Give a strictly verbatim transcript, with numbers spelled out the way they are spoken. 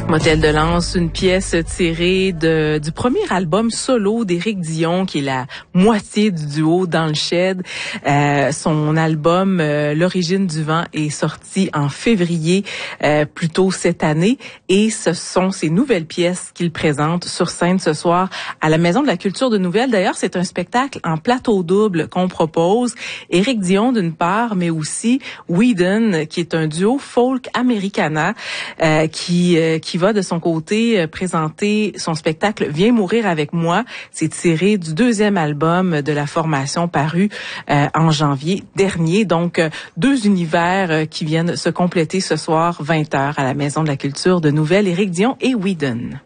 Motel de Lance, une pièce tirée de, du premier album solo d'Éric Dion, qui est la moitié du duo Dans le Shed. Euh, son album euh, L'origine du vent est sorti en février, euh, plus tôt cette année, et ce sont ces nouvelles pièces qu'il présente sur scène ce soir à la Maison de la Culture de Nouvelles. D'ailleurs, c'est un spectacle en plateau double qu'on propose. Éric Dion d'une part, mais aussi Whedon, qui est un duo folk americana, euh, qui euh, qui va de son côté euh, présenter son spectacle Viens mourir avec moi. C'est tiré du deuxième album de la formation paru euh, en janvier dernier. Donc, euh, deux univers euh, qui viennent se compléter ce soir, vingt heures, à la Maison de la Culture de Nouvelles. Éric Dion et Whedon.